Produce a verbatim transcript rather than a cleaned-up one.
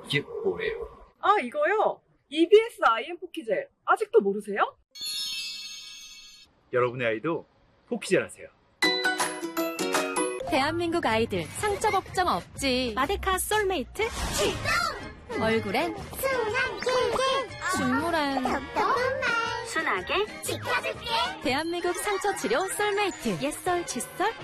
이게 뭐예요? 아, 이거요? 이비에스 아이엠 포키젤. 아직도 모르세요? 여러분의 아이도 포키젤 하세요. 대한민국 아이들 상처 걱정 없지. 마데카 솔메이트 출동! 얼굴엔 순한 꿀꿀, 중물엔 답답한 말 순하게 지켜줄게. 대한민국 상처 치료 솔메이트. 옛설, 칫솔